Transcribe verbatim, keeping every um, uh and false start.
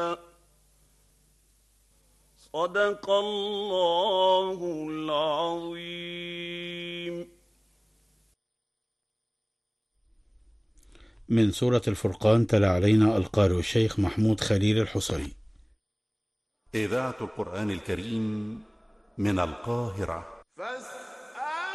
صدق الله العظيم. من سورة الفرقان تلا علينا القارئ الشيخ محمود خليل الحصري. إذاعة القرآن الكريم من القاهرة.